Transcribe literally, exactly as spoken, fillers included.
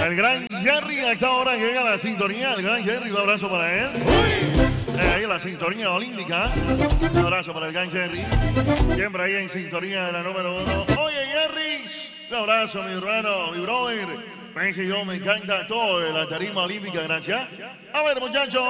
El gran Jerry a esta hora llega a la sintonía. El gran Jerry, un abrazo para él. Eh, ahí la sintonía olímpica. Un abrazo para el gran Jerry. Siempre ahí en sintonía de la número uno. Oye, Jerry, un abrazo, mi hermano, mi brother. Ven que yo me encanta todo de la tarima olímpica, gracias. A ver, muchachos.